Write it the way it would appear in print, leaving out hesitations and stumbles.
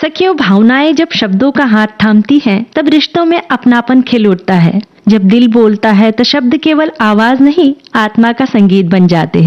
सखियों, भावनाएं जब शब्दों का हाथ थामती हैं, तब रिश्तों में अपनापन खिल उठता है। जब दिल बोलता है तो शब्द केवल आवाज नहीं, आत्मा का संगीत बन जाते हैं।